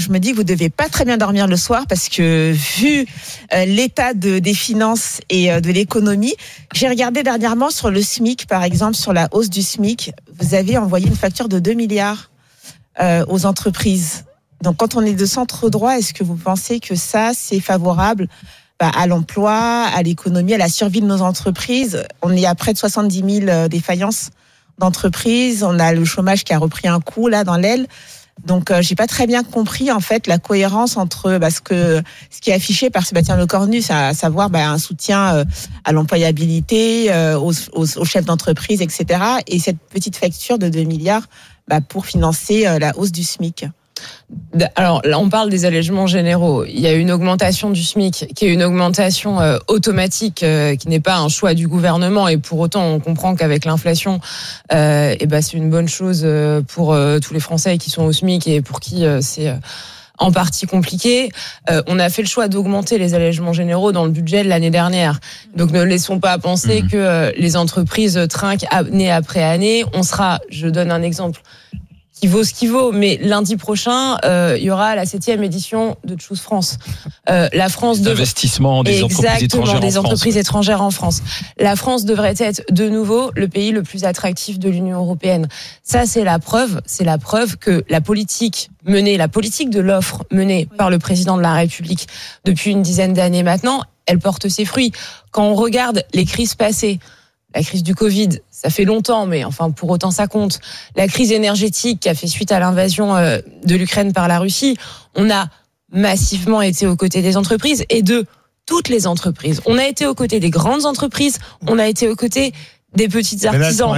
je me dis que vous devez pas très bien dormir le soir parce que vu l'état des finances et de l'économie, j'ai regardé dernièrement sur le SMIC, par exemple, sur la hausse du SMIC, vous avez envoyé une facture de 2 milliards aux entreprises. Donc, quand on est de centre droit, est-ce que vous pensez que ça, c'est favorable à l'emploi, à l'économie, à la survie de nos entreprises? On est à près de 70 000 défaillances d'entreprises. On a le chômage qui a repris un coup là dans l'aile. Donc, j'ai pas très bien compris en fait la cohérence entre ce qui est affiché par Sébastien Lecornu, à savoir un soutien à l'employabilité, aux chefs d'entreprise, etc. Et cette petite facture de 2 milliards pour financer la hausse du SMIC. Alors là, on parle des allègements généraux. Il y a une augmentation du SMIC qui est une augmentation automatique, qui n'est pas un choix du gouvernement. Et pour autant, on comprend qu'avec l'inflation, c'est une bonne chose pour tous les Français qui sont au SMIC et pour qui c'est en partie compliqué. On a fait le choix d'augmenter les allègements généraux dans le budget de l'année dernière. Donc ne laissons pas penser que les entreprises trinquent année après année. On sera, je donne un exemple qui vaut ce qui vaut, mais lundi prochain, il y aura la 7e édition de Choose France. La France investissement des entreprises étrangères en France. La France devrait être de nouveau le pays le plus attractif de l'Union européenne. Ça, c'est la preuve que la politique de l'offre menée par le président de la République depuis une dizaine d'années maintenant, elle porte ses fruits. Quand on regarde les crises passées, la crise du Covid, ça fait longtemps, mais enfin pour autant ça compte. La crise énergétique qui a fait suite à l'invasion de l'Ukraine par la Russie, on a massivement été aux côtés des entreprises et de toutes les entreprises. On a été aux côtés des grandes entreprises, on a été aux côtés des petits artisans.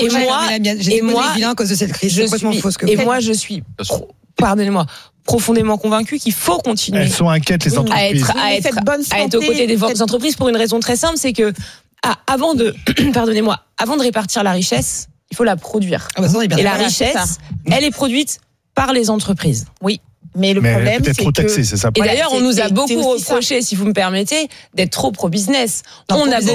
Je suis profondément convaincue qu'il faut continuer. Elles sont inquiètes les entreprises. À être aux côtés des entreprises pour une raison très simple, c'est que avant de répartir la richesse, il faut la produire. Et la richesse, elle est produite par les entreprises. Oui. Mais le problème, c'est trop taxé, c'est ça. Et d'ailleurs, on nous a beaucoup reproché, si vous me permettez, d'être trop pro-business. On a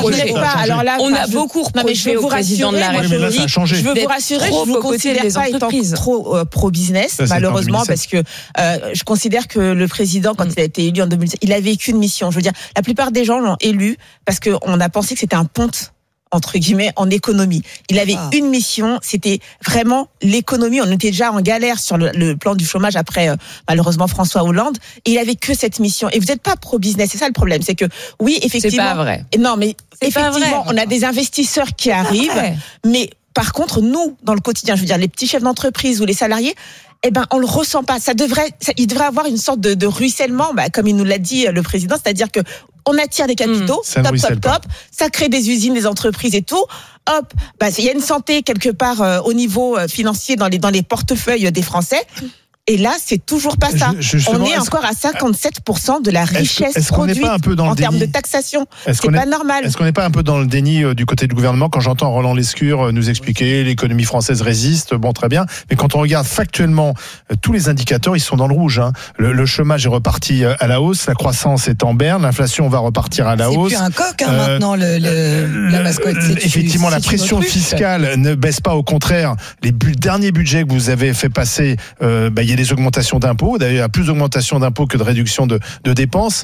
beaucoup reproché au président de la République. Je veux vous rassurer, je vous considère pas étant trop pro-business, malheureusement, parce que je considère que le président, quand il a été élu en 2007, il avait qu'une mission. Je veux dire, la plupart des gens l'ont élu parce qu'on a pensé que c'était un ponte, entre guillemets, en économie. Il avait une mission, c'était vraiment l'économie. On était déjà en galère sur le plan du chômage après, malheureusement, François Hollande. Et il avait que cette mission. Et vous n'êtes pas pro-business, c'est ça le problème. C'est que, oui, effectivement. C'est pas vrai. Non, mais effectivement, on a des investisseurs qui arrivent. Mais par contre, nous, dans le quotidien, je veux dire, les petits chefs d'entreprise ou les salariés, on le ressent pas. Il devrait avoir une sorte de ruissellement, comme il nous l'a dit le président, c'est-à-dire que on attire des capitaux, top. Ça crée des usines, des entreprises et tout. Hop, il y a une santé quelque part au niveau financier dans les portefeuilles des Français. Et là, c'est toujours pas ça. On est encore à 57% de la richesse produite en termes de taxation. C'est pas normal. Est-ce qu'on n'est pas un peu dans le déni du côté du gouvernement quand j'entends Roland Lescure nous expliquer l'économie française résiste, bon très bien, mais quand on regarde factuellement tous les indicateurs, ils sont dans le rouge. Le chômage est reparti à la hausse, la croissance est en berne, l'inflation va repartir à la hausse. C'est plus un coq maintenant la mascotte. Effectivement, la pression fiscale ne baisse pas, au contraire. Les derniers budgets que vous avez fait passer, il y a des augmentations d'impôts. D'ailleurs, il y a plus d'augmentations d'impôts que de réduction de dépenses.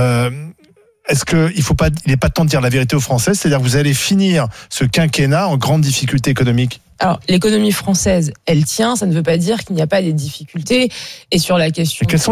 Est-ce qu'il n'est pas temps de dire la vérité aux Français, c'est-à-dire que vous allez finir ce quinquennat en grande difficulté économique? Alors, l'économie française, elle tient, ça ne veut pas dire qu'il n'y a pas des difficultés. Et sur la question du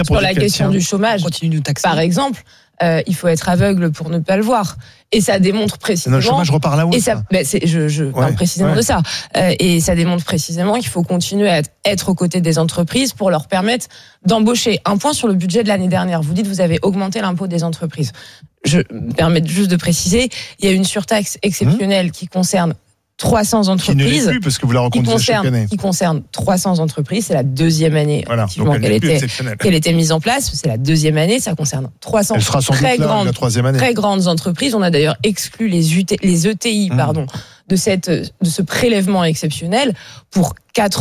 chômage, par exemple, il faut être aveugle pour ne pas le voir. Et ça démontre précisément. Le chômage repart là-haut. Je parle précisément de ça. Et ça démontre précisément qu'il faut continuer à être aux côtés des entreprises pour leur permettre d'embaucher. Un point sur le budget de l'année dernière. Vous dites que vous avez augmenté l'impôt des entreprises. Je me permets juste de préciser, il y a une surtaxe exceptionnelle qui concerne 300 entreprises. Qui ne l'est plus parce que vous la reconduisez chaque année. Qui concerne 300 entreprises. C'est la deuxième année qu'elle était mise en place. C'est la deuxième année. Ça concerne 300 très grandes entreprises. On a d'ailleurs exclu les ETI, de ce prélèvement exceptionnel pour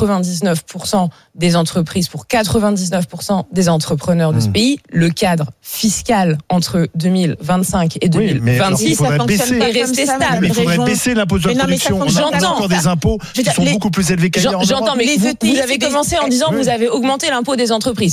99% des entreprises, pour 99% des entrepreneurs de ce pays. Le cadre fiscal entre 2025 et 2026 ça fonctionne pas resté stable. Mais il faudrait baisser l'impôt de la production. On a encore des impôts qui sont beaucoup plus élevés qu'ailleurs en Europe. J'entends, mais vous avez commencé en disant que vous avez augmenté l'impôt des entreprises.